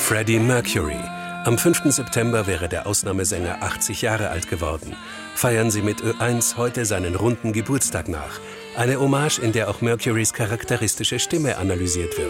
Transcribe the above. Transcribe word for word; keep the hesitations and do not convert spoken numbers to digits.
Freddie Mercury. Am fünften September wäre der Ausnahmesänger achtzig Jahre alt geworden. Feiern Sie mit Ö eins heute seinen runden Geburtstag nach. Eine Hommage, in der auch Mercurys charakteristische Stimme analysiert wird.